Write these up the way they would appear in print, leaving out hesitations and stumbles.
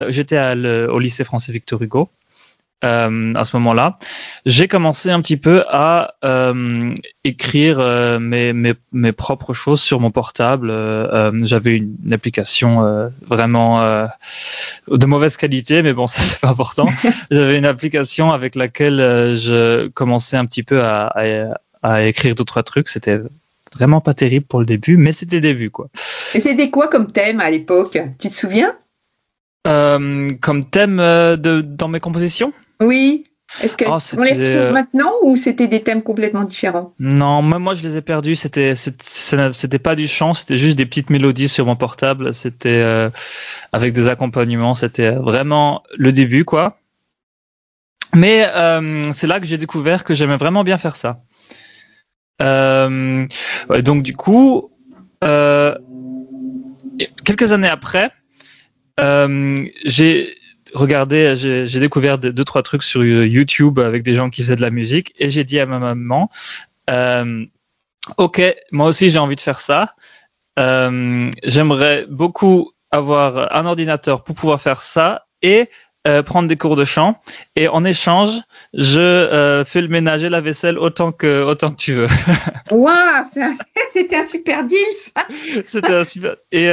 j'étais au lycée français Victor Hugo. À ce moment-là, j'ai commencé un petit peu à écrire mes propres choses sur mon portable. J'avais une application vraiment de mauvaise qualité, mais bon, ça c'est pas important. J'avais une application avec laquelle je commençais un petit peu à écrire deux trois trucs. C'était vraiment pas terrible pour le début, mais c'était le début, quoi. Et c'était quoi comme thème à l'époque? Tu te souviens? Comme thème dans mes compositions? Oui. Est-ce qu'on les retrouve maintenant ou c'était des thèmes complètement différents? Non, même moi je les ai perdus. C'était pas du chant, c'était juste des petites mélodies sur mon portable. C'était avec des accompagnements. C'était vraiment le début, quoi. Mais c'est là que j'ai découvert que j'aimais vraiment bien faire ça. Donc du coup, quelques années après, j'ai découvert deux trois trucs sur YouTube avec des gens qui faisaient de la musique et j'ai dit à ma maman, ok, moi aussi j'ai envie de faire ça. J'aimerais beaucoup avoir un ordinateur pour pouvoir faire ça et prendre des cours de chant. Et en échange, je fais le ménage et la vaisselle autant que tu veux. Waouh, c'était un super deal, ça. C'était un super. Et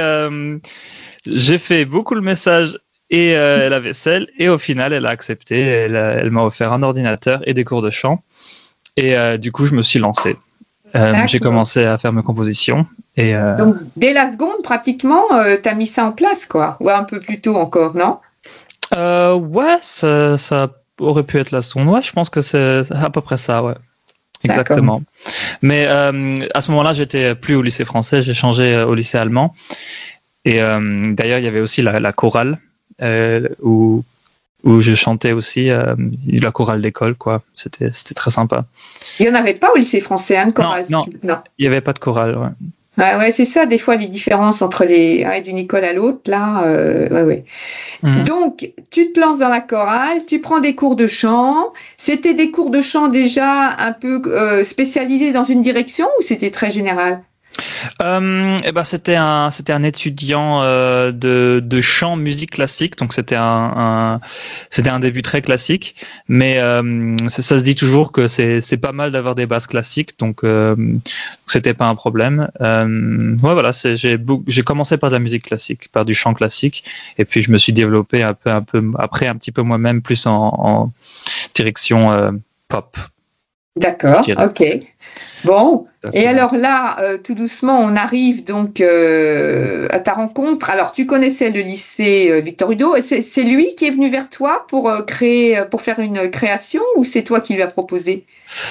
j'ai fait beaucoup le message et la vaisselle. Et au final, elle a accepté. Elle m'a offert un ordinateur et des cours de chant. Et du coup, je me suis lancé. J'ai commencé à faire mes compositions. Et, donc, dès la seconde, pratiquement, tu as mis ça en place, quoi. Ou un peu plus tôt encore, non? Ouais, ça aurait pu être la seconde. Ouais, je pense que c'est à peu près ça, ouais. Exactement. D'accord. Mais à ce moment-là, j'étais plus au lycée français, j'ai changé au lycée allemand. Et d'ailleurs, il y avait aussi la chorale où je chantais aussi, la chorale d'école, quoi. C'était très sympa. Il n'y en avait pas au lycée français, hein, de chorale? Non, il n'y avait pas de chorale, ouais. Ouais, c'est ça, des fois, les différences entre d'une école à l'autre, là, ouais. Donc, tu te lances dans la chorale, tu prends des cours de chant. C'était des cours de chant déjà un peu spécialisés dans une direction ou c'était très général? C'était un étudiant de chant musique classique, donc c'était un début très classique, mais ça se dit toujours que c'est pas mal d'avoir des bases classiques, donc c'était pas un problème. Ouais, voilà, j'ai commencé par de la musique classique, par du chant classique, et puis je me suis développé un peu après un petit peu moi-même, plus en direction pop. D'accord, ok. Bon, et alors là, tout doucement, on arrive donc à ta rencontre. Alors, tu connaissais le lycée Victor Hugo, et c'est lui qui est venu vers toi pour faire une création, ou c'est toi qui lui as proposé?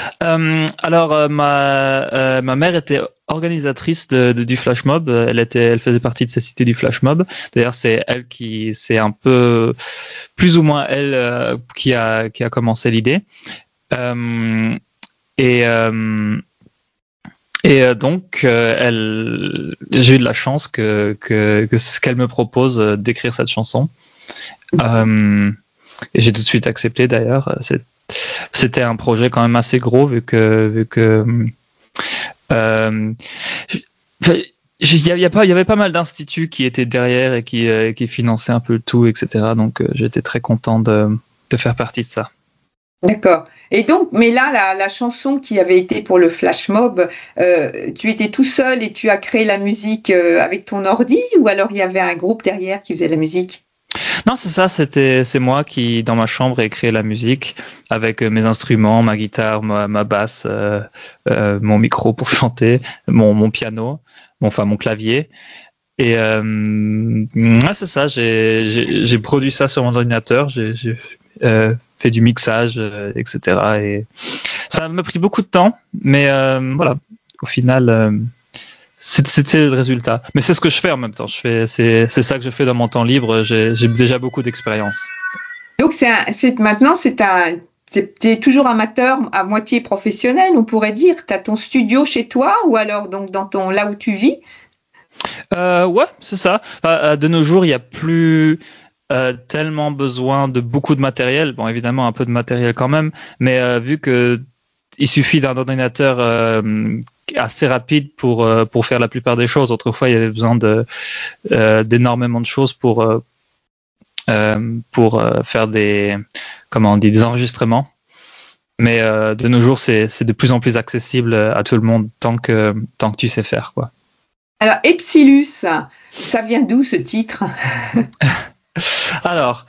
Alors, ma mère était organisatrice du Flash Mob. Elle faisait partie de cette cité du Flash Mob. D'ailleurs, c'est un peu plus ou moins elle qui a commencé l'idée. Donc, j'ai eu de la chance que ce qu'elle me propose d'écrire cette chanson. Et j'ai tout de suite accepté d'ailleurs. C'était un projet quand même assez gros vu que il y avait pas mal d'instituts qui étaient derrière et qui finançaient un peu le tout, etc. Donc, j'étais très content de faire partie de ça. D'accord. Et donc, mais là, la chanson qui avait été pour le Flash Mob, tu étais tout seul et tu as créé la musique avec ton ordi, ou alors il y avait un groupe derrière qui faisait la musique? Non, c'est ça, c'est moi qui, dans ma chambre, ai créé la musique avec mes instruments, ma guitare, ma basse, mon micro pour chanter, mon piano, mon clavier. Et c'est ça, j'ai produit ça sur mon ordinateur, j'ai fait du mixage, etc. Et ça m'a pris beaucoup de temps, mais voilà, au final, c'est le résultat. Mais c'est ce que je fais en même temps. C'est ça que je fais dans mon temps libre. J'ai déjà beaucoup d'expérience. Donc maintenant, t'es toujours amateur, à moitié professionnel, on pourrait dire. Tu as ton studio chez toi, ou alors donc là où tu vis? Ouais, c'est ça. De nos jours, il n'y a plus tellement besoin de beaucoup de matériel. Bon, évidemment, un peu de matériel quand même, mais vu que il suffit d'un ordinateur assez rapide pour faire la plupart des choses. Autrefois, il y avait besoin d'énormément de choses pour pour faire des enregistrements. Mais de nos jours, c'est de plus en plus accessible à tout le monde tant que tu sais faire, quoi. Alors, Epsilus, ça vient d'où ce titre? Alors,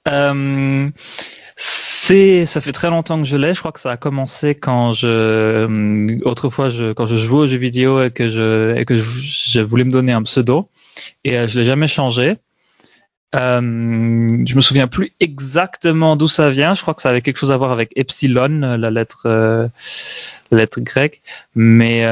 ça fait très longtemps que je l'ai. Je crois que ça a commencé quand autrefois, quand je jouais aux jeux vidéo et que je voulais me donner un pseudo, et je l'ai jamais changé. Je me souviens plus exactement d'où ça vient. Je crois que ça avait quelque chose à voir avec epsilon, la lettre grecque. Mais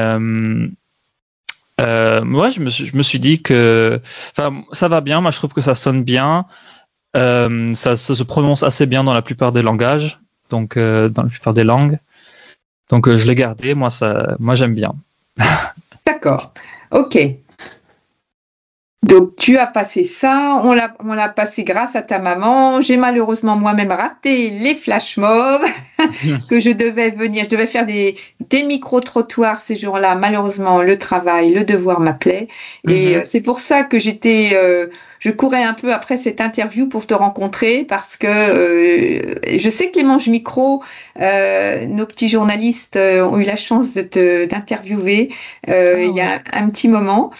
ouais, je me suis dit que, ça va bien. Moi, je trouve que ça sonne bien. Ça se prononce assez bien dans la plupart des langages, donc dans la plupart des langues. Donc je l'ai gardé. Moi, j'aime bien. D'accord. Ok. Donc tu as passé ça, on l'a passé grâce à ta maman. J'ai malheureusement moi-même raté les flash mobs que je devais faire des micro-trottoirs ces jours-là. Malheureusement, le travail, le devoir m'appelait. Et c'est pour ça que je courais un peu après cette interview pour te rencontrer parce que je sais que les manches micro, nos petits journalistes ont eu la chance d'interviewer il y a un petit moment,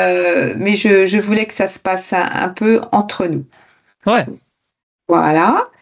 mais je voulais que ça se passe un peu entre nous. Ouais. Voilà.